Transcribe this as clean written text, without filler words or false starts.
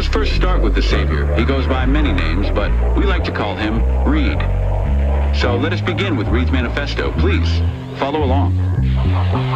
us first start with the Savior. He goes by many names, but we like to call him Reed. So let us begin with Reed's Manifesto. Please, follow along.